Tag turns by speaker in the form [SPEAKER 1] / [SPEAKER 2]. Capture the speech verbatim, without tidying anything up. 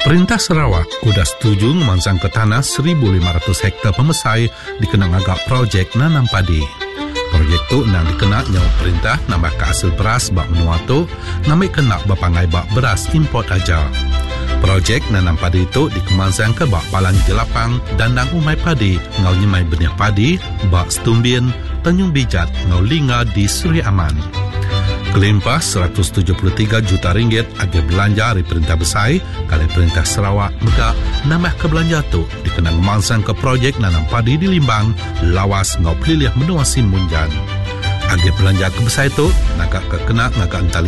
[SPEAKER 1] Perintah Sarawak sudah setuju memansang ke tanah seribu lima ratus hektar pemesai dikenang agak projek nanam padi. Projek tu nang dikena nyawa perintah nambah ke hasil beras bak menua tu, namai kena bapangai bak beras import aja. Projek nanam padi itu dikemansang ke bak palang jelapang dandang umai padi ngau nyemai benih padi bak Setumbin, Tanjung Bijat ngau linga di Suri Aman. Kelimpah seratus tujuh puluh tiga juta ringgit agar belanja dari Perintah Besai kali Perintah Sarawak megak nambah ke belanja tu dikenang memansang ke projek nanam padi di Limbang lawas ngau pelilih menua Simunjan. Agar belanja ke Besai tu nak ke kena ngak antali